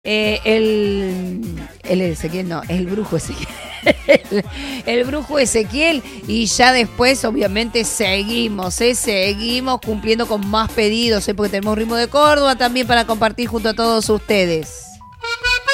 El Ezequiel, no, el brujo Ezequiel. El brujo Ezequiel. Y ya después, obviamente, seguimos cumpliendo con más pedidos, porque tenemos Ritmo de Córdoba también para compartir junto a todos ustedes.